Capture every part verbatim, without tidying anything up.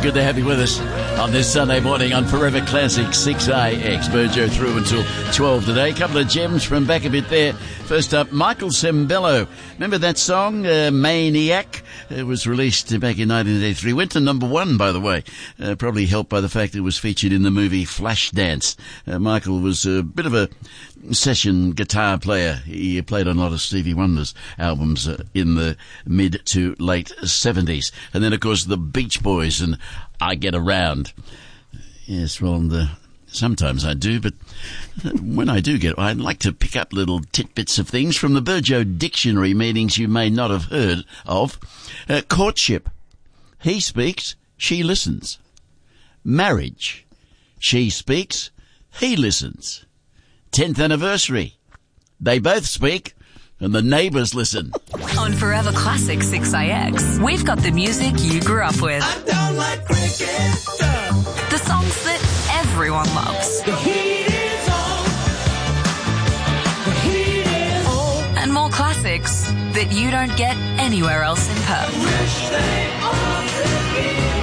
good to have you with us on this Sunday morning on Forever Classic six A X. Burjo through until twelve today. A couple of gems from back a bit there. First up, Michael Sembello. Remember that song, uh, Maniac? It was released back in nineteen eighty-three. Went to number one, by the way. Uh, probably helped by the fact it was featured in the movie Flashdance. Uh, Michael was a bit of a session guitar player. He played on a lot of Stevie Wonder's albums uh, in the mid to late seventies. And then, of course, the Beach Boys and I Get Around. Yes, well, the, sometimes I do, but when I do get, I'd like to pick up little tidbits of things from the Burjo Dictionary, meanings you may not have heard of. Uh, courtship. He speaks, she listens. Marriage. She speaks, he listens. Tenth anniversary. They both speak, and the neighbours listen. On Forever Classic six A X, we've got the music you grew up with. I don't like cricket. The songs that everyone loves. The heat is on. The heat is on. And more classics that you don't get anywhere else in Perth. Wish they all lived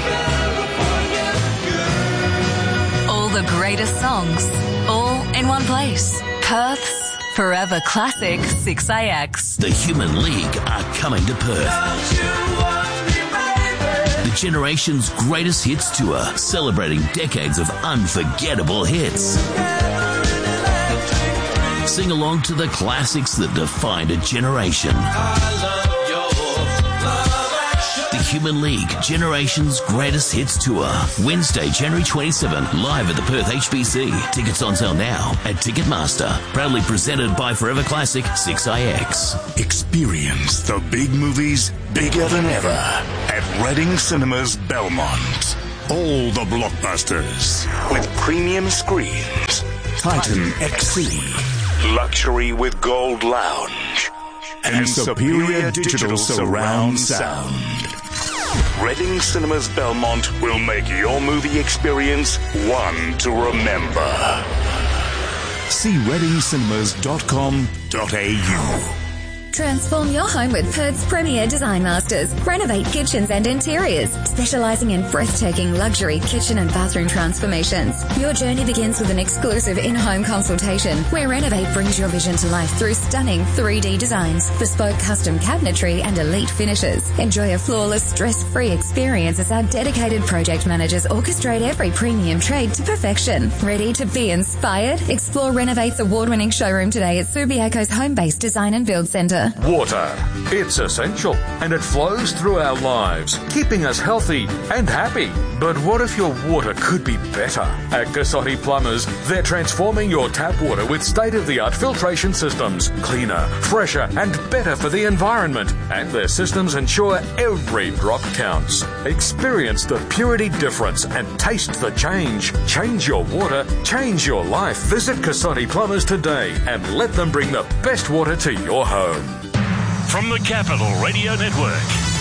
in California. All the greatest songs, all in one place. Perth's Forever Classic six A X. The Human League are coming to Perth. Don't you want me, baby? The Generation's Greatest Hits Tour, celebrating decades of unforgettable hits. Sing along to the classics that defined a generation. I love your love action. The Human League Generation's Greatest Hits Tour, Wednesday, January twenty-seventh, live at the Perth H B C. Tickets on sale now at Ticketmaster. Proudly presented by Forever Classic six A X. Experience the big movies bigger than ever at Reading Cinemas Belmont. All the blockbusters with premium screens. Titan X C, luxury with gold lounge, and superior digital surround sound. Reading Cinemas Belmont will make your movie experience one to remember. See reading cinemas dot com dot a u. Transform your home with Perth's premier design masters. Renovate kitchens and interiors, specialising in breathtaking luxury kitchen and bathroom transformations. Your journey begins with an exclusive in-home consultation where Renovate brings your vision to life through stunning three D designs, bespoke custom cabinetry and elite finishes. Enjoy a flawless, stress-free experience as our dedicated project managers orchestrate every premium trade to perfection. Ready to be inspired? Explore Renovate's award-winning showroom today at Subiaco's home-based design and build centre. Water. It's essential and it flows through our lives, keeping us healthy and happy. But what if your water could be better? At Cassotti Plumbers, they're transforming your tap water with state-of-the-art filtration systems. Cleaner, fresher and better for the environment. And their systems ensure every drop counts. Experience the purity difference and taste the change. Change your water, change your life. Visit Cassotti Plumbers today and let them bring the best water to your home. From the Capital Radio Network,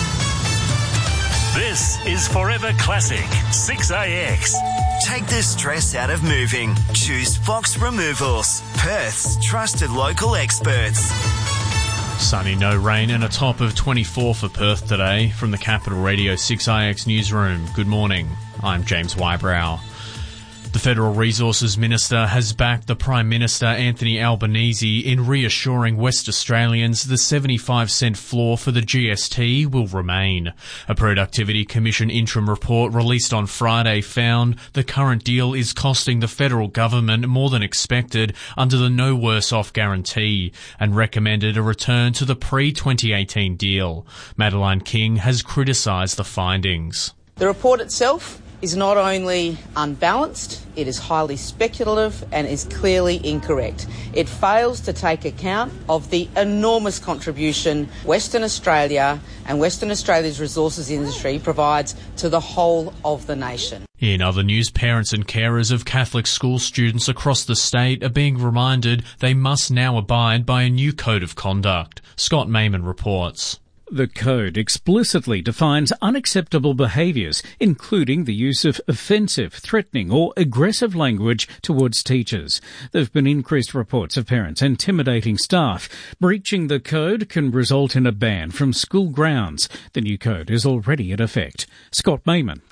this is Forever Classic six A X. Take the stress out of moving. Choose Fox Removals, Perth's trusted local experts. Sunny, no rain, and a top of twenty-four for Perth today. From the Capital Radio six A X newsroom, good morning. I'm James Wybrow. The Federal Resources Minister has backed the Prime Minister Anthony Albanese in reassuring West Australians the seventy-five cent floor for the G S T will remain. A Productivity Commission interim report released on Friday found the current deal is costing the federal government more than expected under the No Worse Off guarantee and recommended a return to the pre twenty eighteen deal. Madeline King has criticised the findings. The report itself is not only unbalanced, it is highly speculative and is clearly incorrect. It fails to take account of the enormous contribution Western Australia and Western Australia's resources industry provides to the whole of the nation. In other news, parents and carers of Catholic school students across the state are being reminded they must now abide by a new code of conduct. Scott Mayman reports. The code explicitly defines unacceptable behaviours, including the use of offensive, threatening or aggressive language towards teachers. There have been increased reports of parents intimidating staff. Breaching the code can result in a ban from school grounds. The new code is already in effect. Scott Mayman,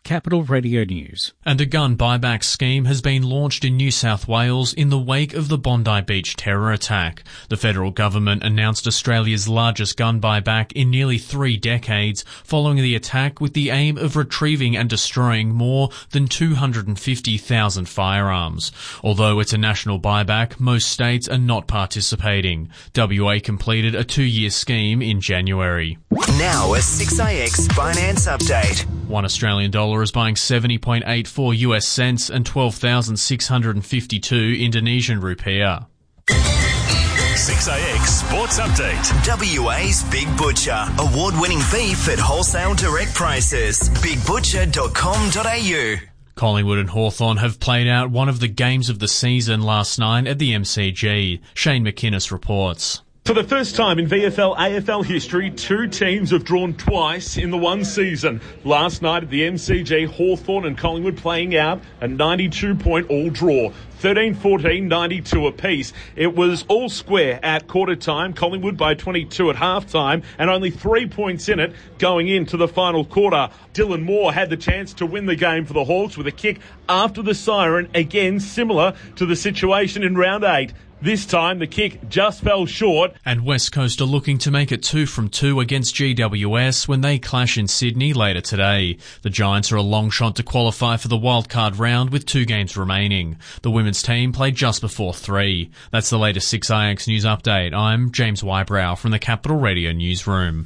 Capital Radio News. And a gun buyback scheme has been launched in New South Wales in the wake of the Bondi Beach terror attack. The federal government announced Australia's largest gun buyback in nearly three decades following the attack, with the aim of retrieving and destroying more than two hundred fifty thousand firearms. Although it's a national buyback, most states are not participating. W A completed a two-year scheme in January. Now a six A X finance update. One Australian dollar is buying seventy point eight four U S cents and twelve thousand six hundred fifty-two Indonesian rupiah. six A X Sports Update. W A's Big Butcher. Award-winning beef at wholesale direct prices. big butcher dot com dot a u. Collingwood and Hawthorn have played out one of the games of the season last night at the M C G. Shane McInnes reports. For the first time in V F L A F L history, two teams have drawn twice in the one season. Last night at the M C G, Hawthorn and Collingwood playing out a ninety-two point all draw. thirteen fourteen, ninety-two apiece. It was all square at quarter time, Collingwood by twenty-two at half time, and only three points in it going into the final quarter. Dylan Moore had the chance to win the game for the Hawks with a kick after the siren, again similar to the situation in round eight. This time, the kick just fell short. And West Coast are looking to make it two from two against G W S when they clash in Sydney later today. The Giants are a long shot to qualify for the wildcard round with two games remaining. The women's team played just before three. That's the latest six A X News Update. I'm James Wybrow from the Capital Radio Newsroom.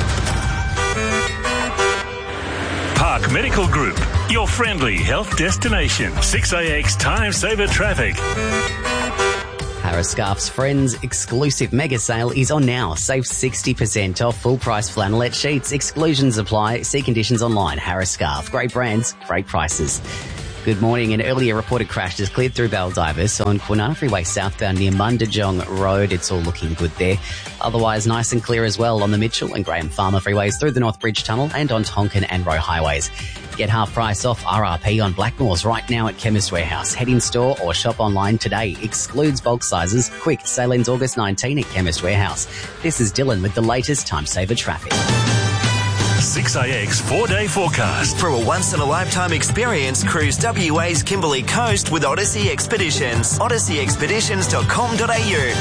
Park Medical Group, your friendly health destination. six A X Time Saver Traffic. Harris Scarf's Friends exclusive mega sale is on now. Save sixty percent off full price flannelette sheets. Exclusions apply. See conditions online. Harris Scarf. Great brands, great prices. Good morning. An earlier reported crash has cleared through Baldivis on Kwinana Freeway southbound near Mundajong Road. It's all looking good there. Otherwise, nice and clear as well on the Mitchell and Graham Farmer freeways through the North Bridge Tunnel and on Tonkin and Roe highways. Get half price off R R P on Blackmores right now at Chemist Warehouse. Head in store or shop online today. Excludes bulk sizes. Quick, sale ends August nineteenth at Chemist Warehouse. This is Dylan with the latest Time Saver traffic. six A X four-day forecast. For a once-in-a-lifetime experience, cruise W A's Kimberley Coast with Odyssey Expeditions. odyssey expeditions dot com dot a u.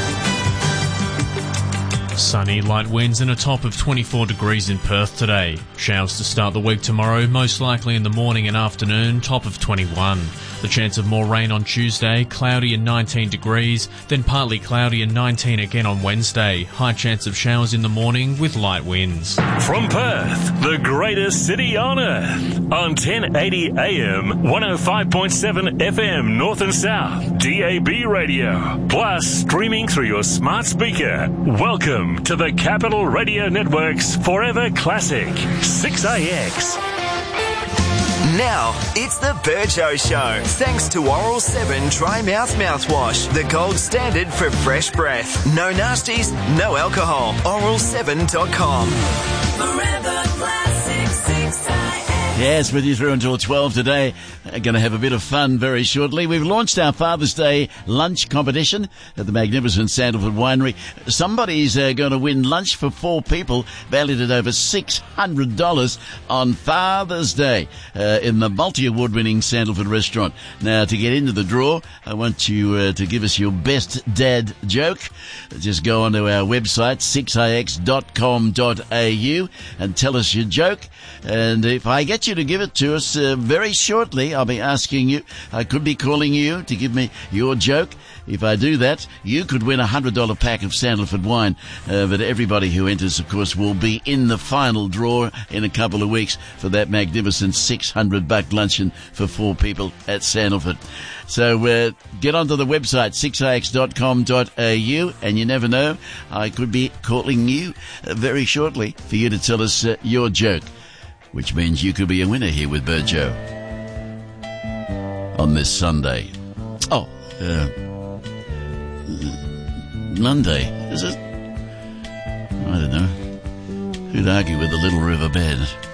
Sunny, light winds and a top of twenty-four degrees in Perth today. Showers to start the week tomorrow, most likely in the morning and afternoon, top of twenty-one. The chance of more rain on Tuesday, cloudy and nineteen degrees, then partly cloudy and nineteen again on Wednesday. High chance of showers in the morning with light winds. From Perth, the greatest city on earth. On ten eighty A M, one oh five point seven F M, North and South, D A B radio. Plus, streaming through your smart speaker. Welcome to the Capital Radio Network's Forever Classic, six A X. Now, it's the Burjo Show. Thanks to Oral seven Dry Mouth Mouthwash, the gold standard for fresh breath. No nasties, no alcohol. oral seven dot com. Forever Classic six A X. Yes, with you through until twelve today. Going to have a bit of fun very shortly. We've launched our Father's Day lunch competition at the magnificent Sandalford Winery. Somebody's uh, going to win lunch for four people, valued at over six hundred dollars on Father's Day uh, in the multi-award winning Sandalford restaurant. Now, to get into the draw, I want you uh, to give us your best dad joke. Just go onto our website, six a x dot com dot a u, and tell us your joke. And if I get you to give it to us uh, very shortly, I'll be asking you, I could be calling you to give me your joke. If I do that, you could win a one hundred dollars pack of Sandalford wine. Uh, but everybody who enters, of course, will be in the final draw in a couple of weeks for that magnificent six hundred buck luncheon for four people at Sandalford. So uh, get onto the website, six a x dot com dot a u, and you never know, I could be calling you uh, very shortly for you to tell us uh, your joke, which means you could be a winner here with Burjo on this Sunday. Oh, uh, Monday, is it? I don't know. Who'd argue with the Little River Band?